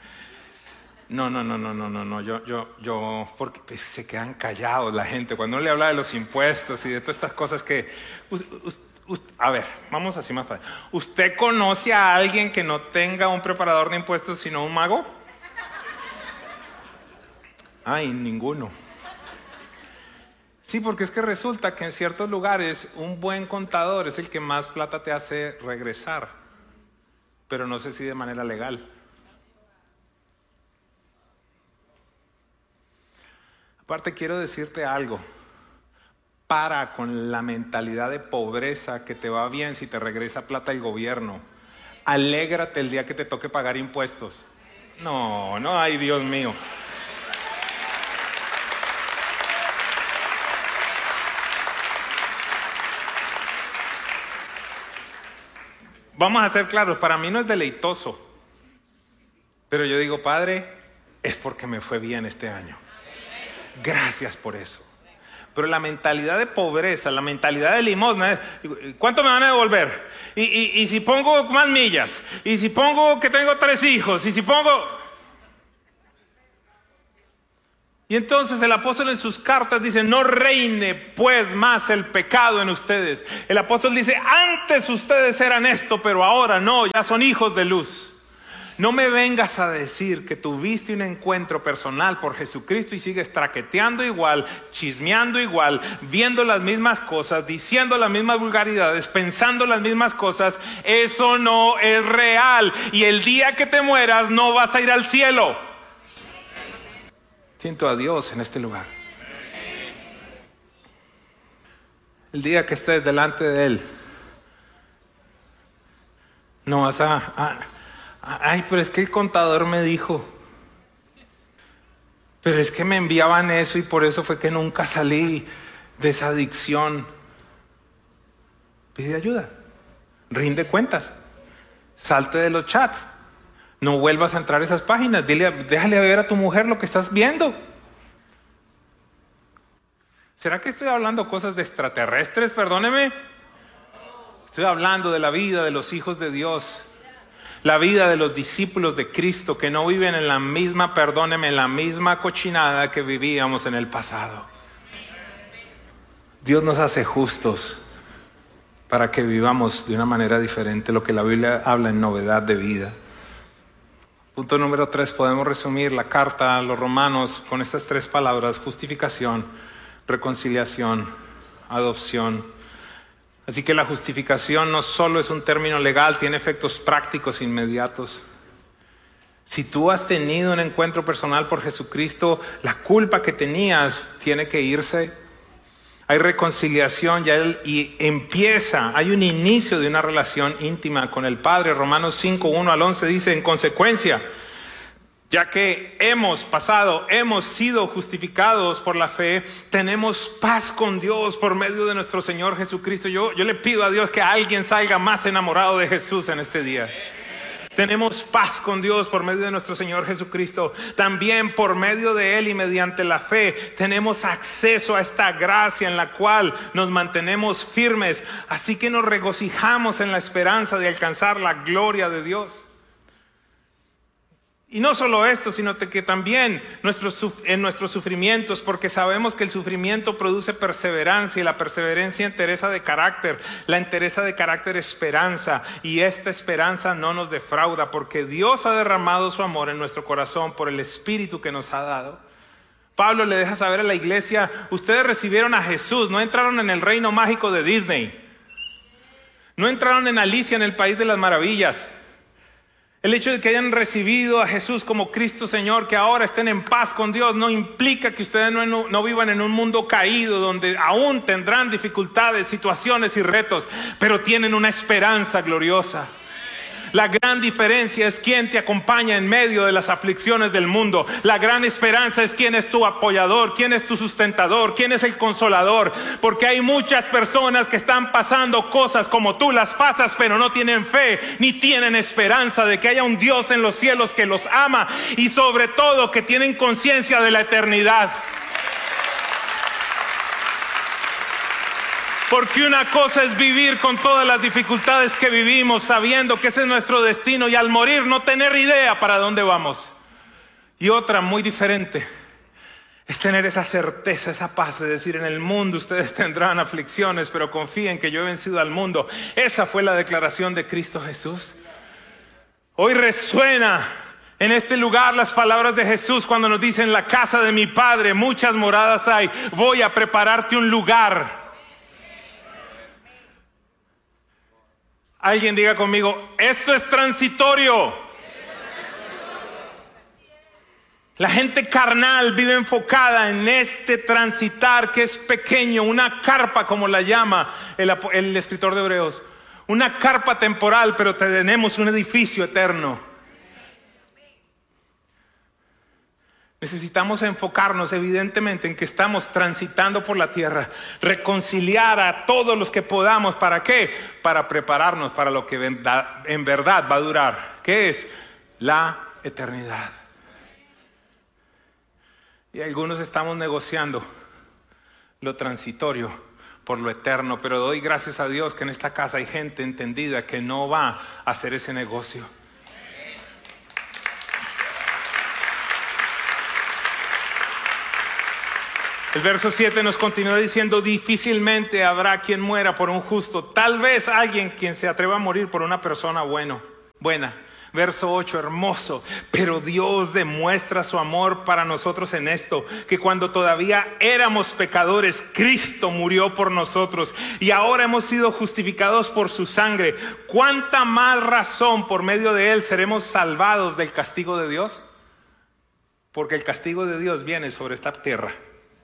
No, yo, porque se quedan callados la gente cuando uno le habla de los impuestos y de todas estas cosas que... A ver, vamos así más fácil. ¿Usted conoce a alguien que no tenga un preparador de impuestos sino un mago? Ay, ninguno. Sí, porque es que resulta que en ciertos lugares un buen contador es el que más plata te hace regresar, pero no sé si de manera legal. Aparte quiero decirte algo. Para con la mentalidad de pobreza que te va bien si te regresa plata el gobierno. Alégrate el día que te toque pagar impuestos. No, ay, Dios mío. Vamos a ser claros, para mí no es deleitoso, pero yo digo, Padre, es porque me fue bien este año. Gracias por eso. Pero la mentalidad de pobreza, la mentalidad de limosna, ¿cuánto me van a devolver? Y si pongo más millas, y si pongo que tengo 3 hijos, y si pongo... Y entonces el apóstol en sus cartas dice, no reine pues más el pecado en ustedes. El apóstol dice, antes ustedes eran esto, pero ahora no, ya son hijos de luz. No me vengas a decir que tuviste un encuentro personal por Jesucristo y sigues traqueteando igual, chismeando igual, viendo las mismas cosas, diciendo las mismas vulgaridades, pensando las mismas cosas. Eso no es real. Y el día que te mueras no vas a ir al cielo. Siento a Dios en este lugar. El día que estés delante de Él, no vas ay, pero es que el contador me dijo, pero es que me enviaban eso y por eso fue que nunca salí de esa adicción. Pide ayuda, rinde cuentas, salte de los chats. No vuelvas a entrar a esas páginas. Déjale ver a tu mujer lo que estás viendo. ¿Será que estoy hablando cosas de extraterrestres? Perdóneme. Estoy hablando de la vida de los hijos de Dios. La vida de los discípulos de Cristo que no viven en la misma, perdóneme, en la misma cochinada que vivíamos en el pasado. Dios nos hace justos para que vivamos de una manera diferente, lo que la Biblia habla en novedad de vida. Punto número 3, podemos resumir la carta a los romanos con estas 3 palabras: justificación, reconciliación, adopción. Así que la justificación no solo es un término legal, tiene efectos prácticos inmediatos. Si tú has tenido un encuentro personal por Jesucristo, la culpa que tenías tiene que irse. Hay reconciliación y hay un inicio de una relación íntima con el Padre. Romanos 5, 1 al 11 dice, en consecuencia, ya que hemos sido justificados por la fe, tenemos paz con Dios por medio de nuestro Señor Jesucristo. Yo le pido a Dios que alguien salga más enamorado de Jesús en este día. Tenemos paz con Dios por medio de nuestro Señor Jesucristo. También por medio de Él y mediante la fe tenemos acceso a esta gracia en la cual nos mantenemos firmes. Así que nos regocijamos en la esperanza de alcanzar la gloria de Dios. Y no solo esto, sino que también en nuestros sufrimientos, porque sabemos que el sufrimiento produce perseverancia y la perseverancia entereza de carácter, la entereza de carácter esperanza, y esta esperanza no nos defrauda, porque Dios ha derramado su amor en nuestro corazón por el Espíritu que nos ha dado. Pablo le deja saber a la iglesia, ustedes recibieron a Jesús, no entraron en el reino mágico de Disney, no entraron en Alicia en el País de las Maravillas. El hecho de que hayan recibido a Jesús como Cristo Señor, que ahora estén en paz con Dios, no implica que ustedes no vivan en un mundo caído donde aún tendrán dificultades, situaciones y retos, pero tienen una esperanza gloriosa. La gran diferencia es quién te acompaña en medio de las aflicciones del mundo. La gran esperanza es quién es tu apoyador, quién es tu sustentador, quién es el consolador. Porque hay muchas personas que están pasando cosas como tú las pasas, pero no tienen fe ni tienen esperanza de que haya un Dios en los cielos que los ama y sobre todo que tienen conciencia de la eternidad. Porque una cosa es vivir con todas las dificultades que vivimos, sabiendo que ese es nuestro destino, y al morir no tener idea para dónde vamos. Y otra muy diferente es tener esa certeza, esa paz de decir, en el mundo ustedes tendrán aflicciones, pero confíen que yo he vencido al mundo. Esa fue la declaración de Cristo Jesús. Hoy resuena en este lugar las palabras de Jesús cuando nos dice, en la casa de mi Padre muchas moradas hay, voy a prepararte un lugar. Alguien diga conmigo, esto es transitorio. La gente carnal vive enfocada en este transitar que es pequeño, una carpa como la llama el escritor de Hebreos. una carpa temporal, pero tenemos un edificio eterno. Necesitamos enfocarnos evidentemente en que estamos transitando por la tierra, reconciliar a todos los que podamos. ¿Para qué? Para prepararnos para lo que en verdad va a durar, que es la eternidad. Y algunos estamos negociando lo transitorio por lo eterno, pero doy gracias a Dios que en esta casa hay gente entendida que no va a hacer ese negocio. El verso 7 nos continúa diciendo: difícilmente habrá quien muera por un justo, tal vez alguien quien se atreva a morir por una persona buena. Verso 8, hermoso. Pero Dios demuestra su amor para nosotros en esto, que cuando todavía éramos pecadores, Cristo murió por nosotros, y ahora hemos sido justificados por su sangre. ¿Cuánta más razón por medio de él seremos salvados del castigo de Dios? Porque el castigo de Dios viene sobre esta tierra.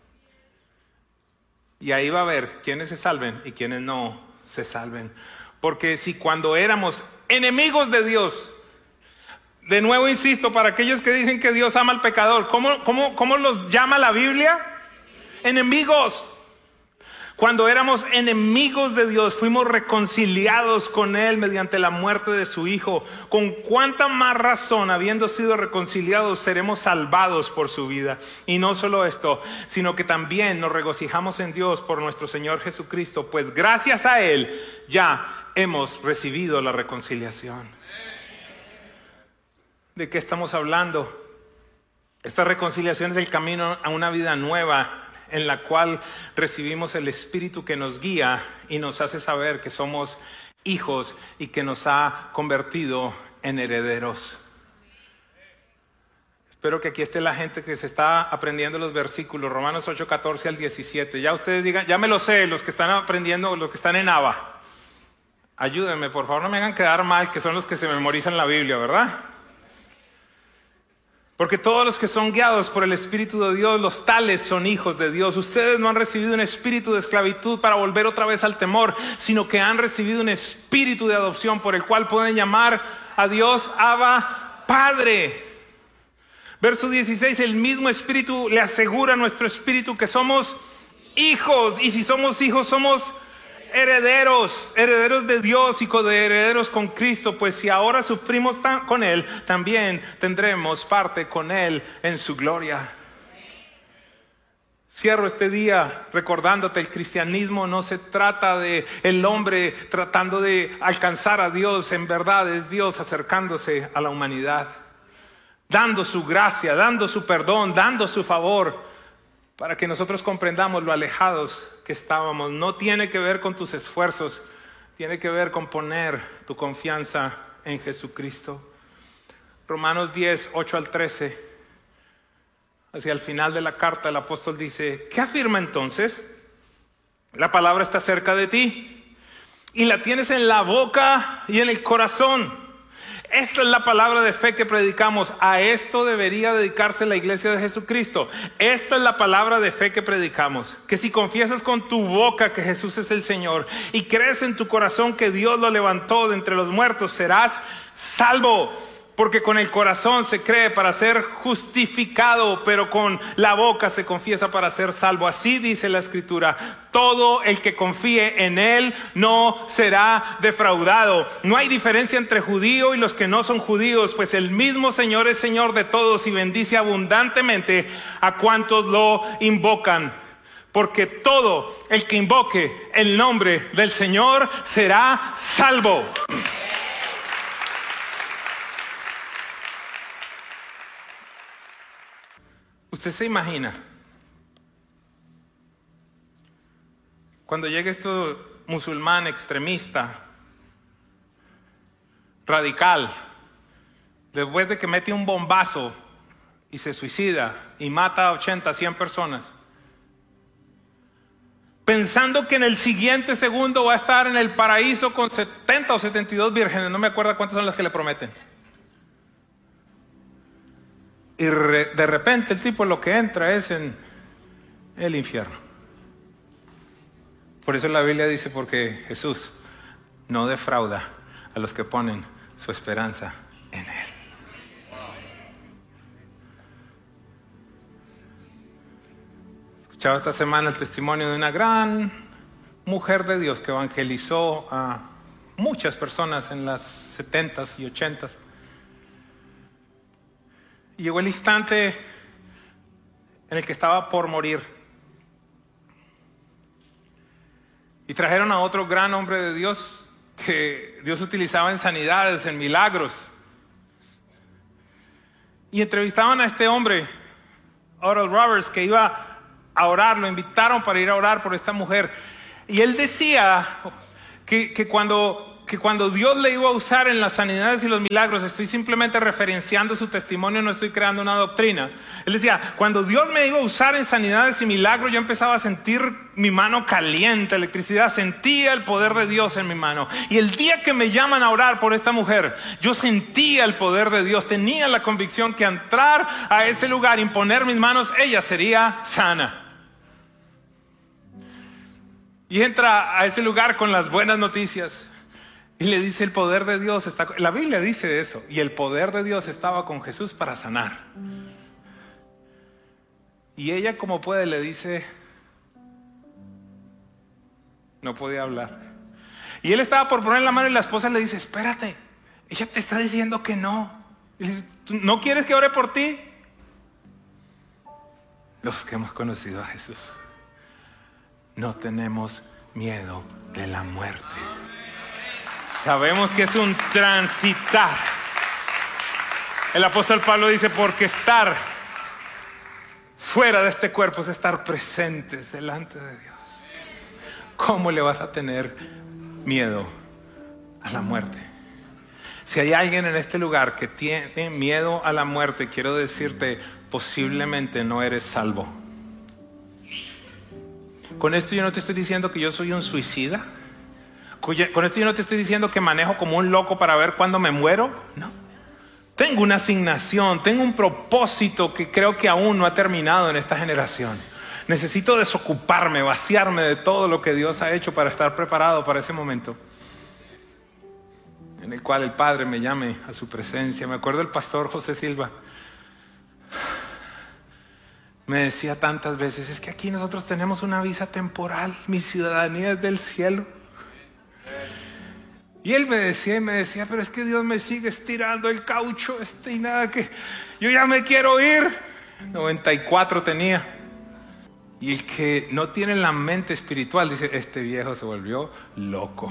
Y ahí va a haber quienes se salven y quienes no se salven. Porque si cuando éramos enemigos de Dios, de nuevo insisto, para aquellos que dicen que Dios ama al pecador, ¿cómo los llama la Biblia? Enemigos. Cuando éramos enemigos de Dios, fuimos reconciliados con Él mediante la muerte de su Hijo. ¿Con cuánta más razón, habiendo sido reconciliados, seremos salvados por su vida? Y no solo esto, sino que también nos regocijamos en Dios por nuestro Señor Jesucristo, pues gracias a Él ya hemos recibido la reconciliación. ¿De qué estamos hablando? Esta reconciliación es el camino a una vida nueva, en la cual recibimos el Espíritu que nos guía y nos hace saber que somos hijos y que nos ha convertido en herederos. Espero que aquí esté la gente que se está aprendiendo los versículos, Romanos 8, 14 al 17. Ya ustedes digan, ya me lo sé, los que están aprendiendo, los que están en ABA. Ayúdenme, por favor, no me hagan quedar mal, que son los que se memorizan la Biblia, ¿verdad? Porque todos los que son guiados por el Espíritu de Dios, los tales son hijos de Dios. Ustedes no han recibido un espíritu de esclavitud para volver otra vez al temor, sino que han recibido un espíritu de adopción por el cual pueden llamar a Dios Abba, Padre. Verso 16, el mismo Espíritu le asegura a nuestro espíritu que somos hijos. Y si somos hijos, somos herederos de Dios y coherederos con Cristo, pues si ahora sufrimos con Él, también tendremos parte con Él en su gloria. Cierro este día recordándote, el cristianismo no se trata de el hombre tratando de alcanzar a Dios, en verdad es Dios acercándose a la humanidad, dando su gracia, dando su perdón, dando su favor, para que nosotros comprendamos lo alejados que estábamos. No tiene que ver con tus esfuerzos, tiene que ver con poner tu confianza en Jesucristo. Romanos 10, 8 al 13, hacia el final de la carta, el apóstol dice: ¿qué afirma entonces? La palabra está cerca de ti y la tienes en la boca y en el corazón. Esta es la palabra de fe que predicamos. A esto debería dedicarse la iglesia de Jesucristo. Esta es la palabra de fe que predicamos. Que si confiesas con tu boca que Jesús es el Señor y crees en tu corazón que Dios lo levantó de entre los muertos, serás salvo. Porque con el corazón se cree para ser justificado, pero con la boca se confiesa para ser salvo. Así dice la Escritura: todo el que confíe en Él no será defraudado. No hay diferencia entre judío y los que no son judíos, pues el mismo Señor es Señor de todos y bendice abundantemente a cuantos lo invocan. Porque todo el que invoque el nombre del Señor será salvo. ¿Usted se imagina cuando llegue este musulmán extremista, radical, después de que mete un bombazo y se suicida y mata a 80, 100 personas, pensando que en el siguiente segundo va a estar en el paraíso con 70 o 72 vírgenes? No me acuerdo cuántas son las que le prometen. Y de repente el tipo lo que entra es en el infierno. Por eso la Biblia dice, porque Jesús no defrauda a los que ponen su esperanza en Él. Escuchaba esta semana el testimonio de una gran mujer de Dios que evangelizó a muchas personas en las 70s y 80s. Y llegó el instante en el que estaba por morir. Y trajeron a otro gran hombre de Dios que Dios utilizaba en sanidades, en milagros. Y entrevistaban a este hombre, Oral Roberts, que iba a orar, lo invitaron para ir a orar por esta mujer. Y él decía que cuando Dios le iba a usar en las sanidades y los milagros, estoy simplemente referenciando su testimonio, no estoy creando una doctrina. Él decía, cuando Dios me iba a usar en sanidades y milagros, yo empezaba a sentir mi mano caliente, electricidad, sentía el poder de Dios en mi mano. Y el día que me llaman a orar por esta mujer, yo sentía el poder de Dios, tenía la convicción que al entrar a ese lugar, imponer mis manos, ella sería sana. Y entra a ese lugar con las buenas noticias. Y le dice, el poder de Dios está... La Biblia dice eso. Y el poder de Dios estaba con Jesús para sanar. Y ella, como puede, le dice... No podía hablar. Y él estaba por poner la mano y la esposa le dice, espérate, ella te está diciendo que no. Y le dice, ¿tú no quieres que ore por ti? Los que hemos conocido a Jesús no tenemos miedo de la muerte. Sabemos que es un transitar. El apóstol Pablo dice, porque estar fuera de este cuerpo es estar presentes delante de Dios. ¿Cómo le vas a tener miedo a la muerte? Si hay alguien en este lugar que tiene miedo a la muerte, quiero decirte, posiblemente no eres salvo. Con esto yo no te estoy diciendo que yo soy un suicida. Con esto yo no te estoy diciendo que manejo como un loco para ver cuándo me muero. No. Tengo una asignación, tengo un propósito que creo que aún no ha terminado en esta generación. Necesito desocuparme, vaciarme de todo lo que Dios ha hecho para estar preparado para ese momento en el cual el Padre me llame a su presencia. Me acuerdo del pastor José Silva. Me decía tantas veces, es que aquí nosotros tenemos una visa temporal, mi ciudadanía es del cielo. Y él me decía, pero es que Dios me sigue estirando el caucho y nada que... Yo ya me quiero ir. 94 tenía. Y el que no tiene la mente espiritual dice, este viejo se volvió loco.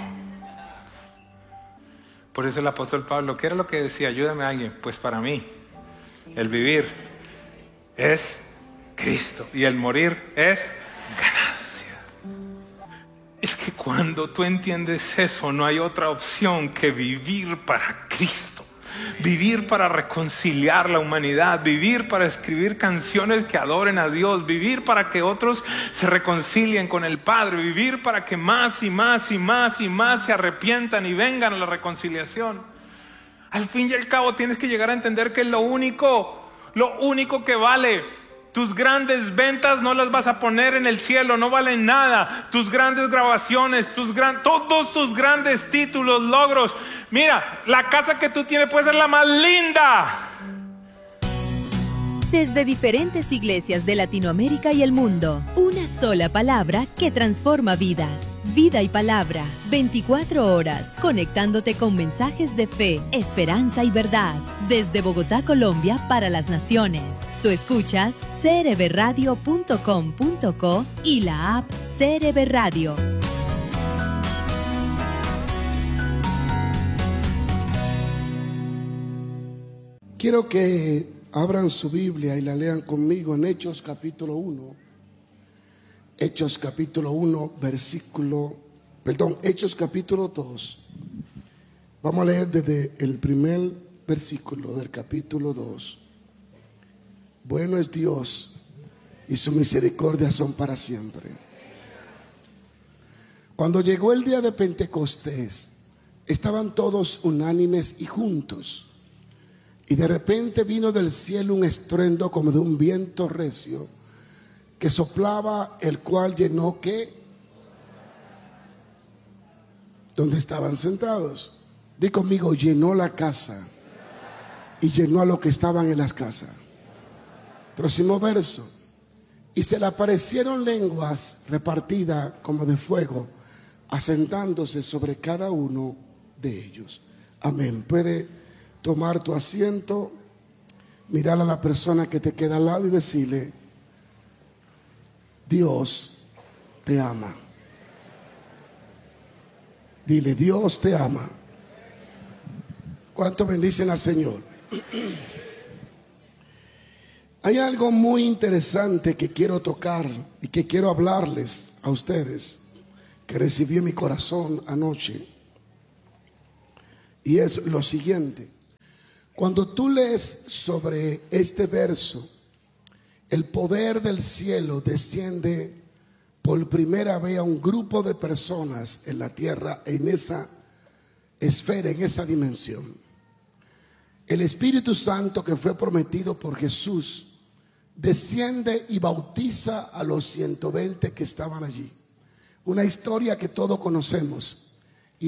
Por eso el apóstol Pablo, ¿qué era lo que decía? Ayúdame a alguien. Pues para mí, el vivir es Cristo y el morir es ganancia. Es que cuando tú entiendes eso, no hay otra opción que vivir para Cristo. Vivir para reconciliar la humanidad, vivir para escribir canciones que adoren a Dios, vivir para que otros se reconcilien con el Padre, vivir para que más y más y más y más se arrepientan y vengan a la reconciliación. Al fin y al cabo tienes que llegar a entender que es lo único que vale. Tus grandes ventas no las vas a poner en el cielo, no valen nada. Tus grandes grabaciones, todos tus grandes títulos, logros. Mira, la casa que tú tienes puede ser la más linda. Desde diferentes iglesias de Latinoamérica y el mundo, una sola palabra que transforma vidas. Vida y Palabra, 24 horas, conectándote con mensajes de fe, esperanza y verdad. Desde Bogotá, Colombia, para las naciones. Tú escuchas crbradio.com.co y la app CRB Radio. Quiero que abran su Biblia y la lean conmigo en Hechos capítulo 1. Hechos capítulo 1, Hechos capítulo 2. Vamos a leer desde el primer versículo del capítulo 2. Bueno es Dios y su misericordia son para siempre. Cuando llegó el día de Pentecostés, estaban todos unánimes y juntos. Y de repente vino del cielo un estruendo como de un viento recio que soplaba, el cual llenó ¿qué? donde estaban sentados. Di conmigo, llenó la casa y llenó a los que estaban en las casas. Próximo verso. Y se le aparecieron lenguas repartidas como de fuego, asentándose sobre cada uno de ellos. Amén. Puede tomar tu asiento, mirar a la persona que te queda al lado y decirle: Dios te ama. Dile: Dios te ama. ¿Cuánto bendicen al Señor? Hay algo muy interesante que quiero tocar y que quiero hablarles a ustedes, que recibí en mi corazón anoche. Y es lo siguiente: cuando tú lees sobre este verso, el poder del cielo desciende por primera vez a un grupo de personas en la tierra, en esa esfera, en esa dimensión. El Espíritu Santo, que fue prometido por Jesús, desciende y bautiza a los 120 que estaban allí. Una historia que todos conocemos.